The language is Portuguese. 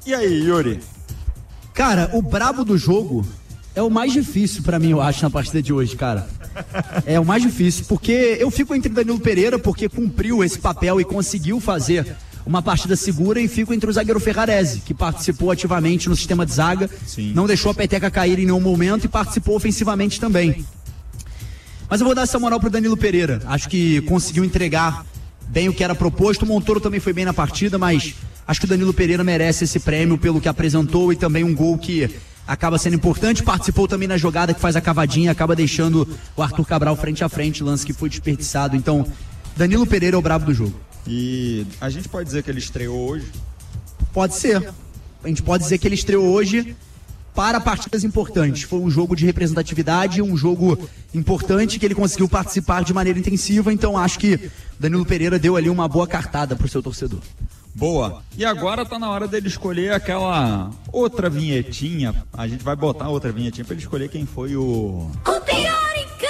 E aí, Yuri? Cara, o brabo do jogo é o mais difícil pra mim, eu acho, na partida de hoje, cara. É o mais difícil, porque eu fico entre Danilo Pereira, porque cumpriu esse papel e conseguiu fazer uma partida segura, e fico entre o zagueiro Ferrarese, que participou ativamente no sistema de zaga. Sim. Não deixou a peteca cair em nenhum momento e participou ofensivamente também. Mas eu vou dar essa moral pro Danilo Pereira. Acho que conseguiu entregar bem o que era proposto. O Montoro também foi bem na partida, mas acho que o Danilo Pereira merece esse prêmio pelo que apresentou, e também um gol que acaba sendo importante. Participou também na jogada que faz a cavadinha, acaba deixando o Arthur Cabral frente a frente, lance que foi desperdiçado. Então, Danilo Pereira é o brabo do jogo. E a gente pode dizer que ele estreou hoje? Pode ser. A gente pode dizer que ele estreou hoje para partidas importantes. Foi um jogo de representatividade, um jogo importante que ele conseguiu participar de maneira intensiva. Então acho que Danilo Pereira deu ali uma boa cartada para o seu torcedor. Boa. E agora tá na hora dele escolher aquela outra vinhetinha. A gente vai botar outra vinhetinha para ele escolher quem foi o...